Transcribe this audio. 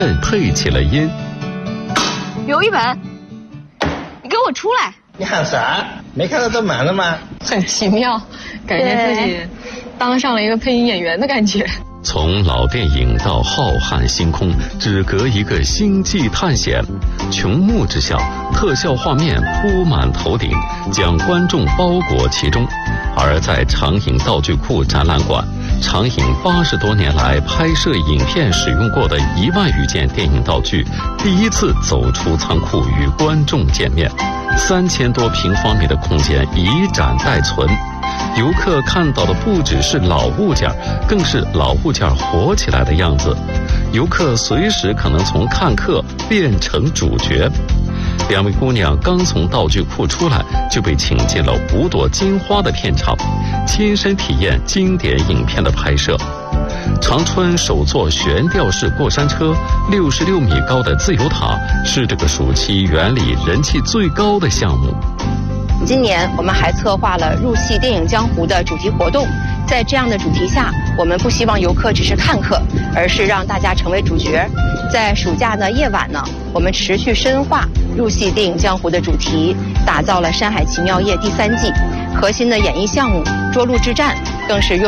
配起了音。 刘一本，你给我出来！ 你喊啥？没看到都满了吗？ 很奇妙，感觉自己当上了一个配音演员的感觉。 从老电影到浩瀚星空，只隔一个星际探险。穹幕之下，特效画面铺满头顶，将观众包裹其中。而在长影道具库展览馆，长影80多年来拍摄影片使用过的1万余件电影道具，第一次走出仓库与观众见面。3000多平方米的空间以展代存。游客看到的不只是老物件，更是老物件活起来的样子。游客随时可能从看客变成主角。2位姑娘刚从道具库出来，就被请进了5朵金花的片场，亲身体验经典影片的拍摄。长春首座悬吊式过山车，66米高的自由塔，是这个暑期园里人气最高的项目。 今年我们还策划了入戏电影江湖的主题活动，在这样的主题下，我们不希望游客只是看客，而是让大家成为主角。在暑假的夜晚呢，我们持续深化入戏电影江湖的主题，打造了《山海奇妙夜》第3季，核心的演艺项目《捉鹿之战》更是